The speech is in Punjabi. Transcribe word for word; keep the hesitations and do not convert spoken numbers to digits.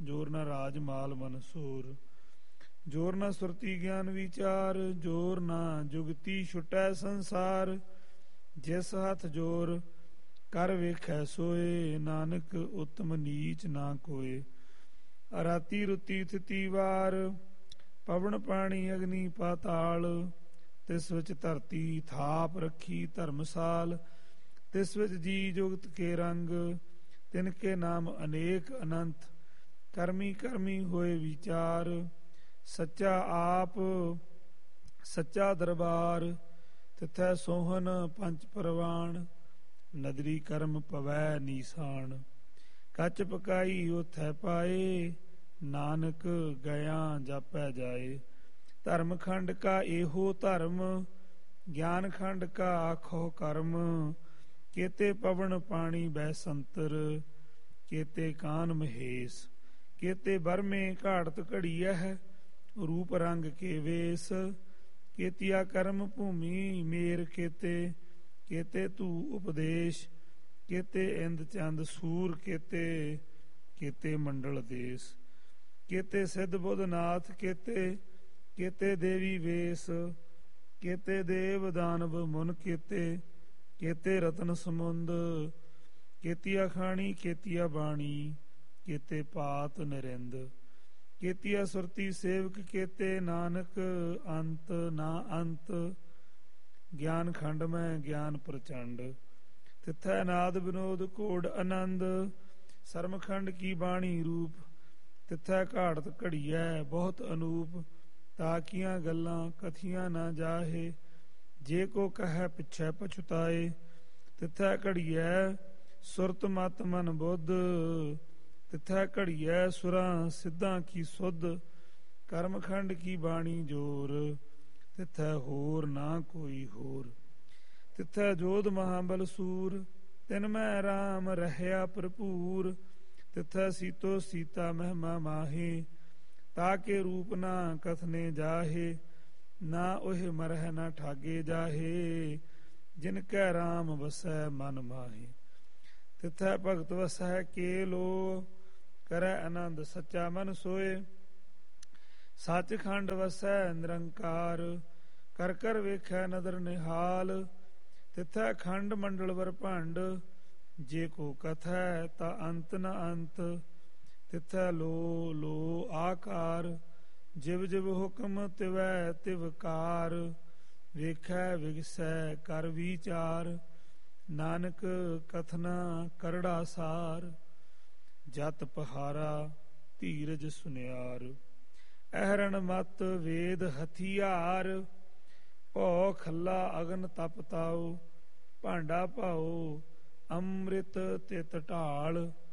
ਜੋਰ ਨਾ ਰਾਜ ਮਾਲ ਮਨਸੂਰ। ਜੋਰ ਨਾ ਸੁਰਤੀ ਗਿਆਨ ਵਿਚਾਰ, ਜੋਰ ਨਾ ਜੁਗਤੀ ਛੁਟੈ ਸੰਸਾਰ। ਜਿਸ ਹੱਥ ਜੋਰ ਕਰ ਵੇਖੈ ਸੋਏ, ਨਾਨਕ ਉਤਮ ਨੀਚ ਨਾ ਕੋਏ। ਰਾਤੀ ਰੁਤੀ ਥਿਤੀ ਵਾਰ, ਪਵਨ ਪਾਣੀ ਅਗਨੀ ਪਾਤਾਲ। ਤਿਸ ਵਿੱਚ ਧਰਤੀ ਥਾਪ ਰੱਖੀ ਧਰਮਸਾਲ, ਤਿਸ ਵਿੱਚ ਜੀ ਜੁਗਤ ਕੇ ਰੰਗ। ਤਿਨ ਕੇ ਨਾਮ ਅਨੇਕ ਅਨੰਤ, ਕਰਮੀ ਕਰਮੀ ਹੋਏ ਵਿਚਾਰ। ਸੱਚਾ ਆਪ ਸੱਚਾ ਦਰਬਾਰ, ਤਿਥੈ ਸੋਹਨ ਪੰਚ ਪਰਵਾਣ। ਨਦਰੀ ਕਰਮ ਪਵੈ ਨੀਸਾਨ, ਕੱਚ ਪਕਾਈ ਉਥੈ ਪਾਏ। ਨਾਨਕ ਗਿਆ ਜਾਪੈ ਜਾਏ। ਧਰਮ ਖੰਡ ਕਾ ਇਹੋ ਧਰਮ, ਗਿਆਨ ਖੰਡ ਕਾ ਆਖੋ ਕਰਮ। ਕੇਤੇ ਪਵਨ ਪਾਣੀ ਬੈ ਸੰਤਰ, ਕੇਤੇ ਕਾਨ ਮਹੇਸ਼। ਕੇਤੇ ਬਰਮੇ ਘਾੜਤ ਘੜੀਐ, ਰੂਪ ਰੰਗ ਕੇ ਵੇਸ। ਕੇਤੀਆ ਕਰਮ ਭੂਮੀ ਮੇਰ ਕੇਤੇ, ਕੇਤੇ ਧੂ ਉਪਦੇਸ਼। ਕੇਤੇ ਇੰਦ ਚੰਦ ਸੂਰ ਕੇਤੇ, ਕੇਤੇ ਮੰਡਲ ਦੇਸ। ਕੇਤੇ ਸਿੱਧ ਬੁੱਧ ਨਾਥ ਕੇਤੇ, ਕੇਤੇ ਦੇਵੀ ਵੇਸ। ਕੇਤੇ ਦੇਵ ਦਾਨਵ ਮੁਨ ਕੇਤੇ, ਕੇਤੇ ਰਤਨ ਸਮੁੰਦ। ਕੇਤੀਆ ਖਾਣੀ ਕੇਤੀਆ ਬਾਣੀ, ਕੇਤੇ ਪਾਤ ਨਰਿੰਦ। ਕੇਤੀਆ ਸੁਰਤੀ ਸੇਵਕ ਕੇਤੇ, ਨਾਨਕ ਅੰਤ ਨਾ ਅੰਤ। ਗਿਆਨ ਖੰਡ ਮੈਂ ਗਿਆਨ ਪ੍ਰਚੰਡ, ਤਿਥੈ ਨਾਦ ਵਿਨੋਦ ਘੋੜ ਆਨੰਦ। ਸਰਮਖੰਡ ਕੀ ਬਾਣੀ ਰੂਪ, ਤਿਥੈ ਘਾੜਤ ਘੜੀਐ ਬਹੁਤ ਅਨੂਪ। ਤਾਕੀਆਂ ਗੱਲਾਂ ਕਥੀਆਂ ਨਾ ਜਾਹੇ, ਜੇ ਕੋ ਕਹੈ ਪਿਛੈ ਪਛੁਤਾਏ। ਤਿਥੈ ਘੜੀਐ ਸੁਰਤ ਮਤ ਮਨ ਬੁੱਧ, ਤਿਥੈ ਘੜੀਐ ਸੁਰਾਂ ਸਿੱਧਾਂ ਕੀ ਸੁਧ। ਕਰਮਖੰਡ ਕੀ ਬਾਣੀ ਜੋਰ, ਤਿਥੈ ਹੋਰ ਨਾ ਕੋਈ ਹੋਰ। ਤਿਥੈ ਜੋਧ ਮਹਾਬਲ ਸੂਰ, ਤਿਨ ਮੈਂ ਰਾਮ ਰਹਿਆ ਭਰਪੂਰ। ਤਿਥੈ ਸੀਤੋ ਸੀਤਾ ਮਹਿਮਾ ਮਾਹੀ, ਤਾਕੇ ਰੂਪ ਨਾ ਕਥਨੇ ਜਾਹੇ। ਨਾ ਉਹ ਮਰਹਿ ਨਾ ਠਾਗੇ ਜਾਹੇ, ਜਿਨ ਕੈ ਰਾਮ ਵਸੈ ਮਨ ਮਾਹੀ। ਤਿਥੈ ਭਗਤ ਵਸੈ ਕੇਲੋ, ਕਰੈ ਆਨੰਦ ਸੱਚਾ ਮਨ ਸੋਏ। ਸੱਚਖੰਡ ਵਸੈ ਨਿਰੰਕਾਰ, ਕਰ ਕਰ ਵੇਖੈ ਨਦਰ ਨਿਹਾਲ। ਤਿਥੈ ਖੰਡ ਮੰਡਲ ਵਰ ਭੰਡ, ਜੇ ਕੋ ਕਥੈ ਤਾ ਅੰਤ ਨ ਅੰਤ। ਤਿਥੈ ਲੋ ਲੋ ਆਕਾਰ, ਜਿਵ ਜਿਵ ਹੁਕਮ ਤਿਵੈ ਤਿਵ ਕਾਰ। ਵੇਖੈ ਵਿਗਸੈ ਕਰ ਵਿਚਾਰ, ਨਾਨਕ ਕਥਨਾ ਕਰੜਾ ਸਾਰ। ਜਤ ਪਹਾਰਾ ਧੀਰਜ ਸੁਨਿਆਰ, ਅਹਰਣ ਮਤ ਵੇਦ ਹਥਿਆਰ। ਭਉ ਖੱਲਾ ਅਗਨ ਤਪ ਤਾਉ, ਭਾਂਡਾ ਭਾਉ ਅੰਮ੍ਰਿਤ ਤਿਤ ਢਾਲ।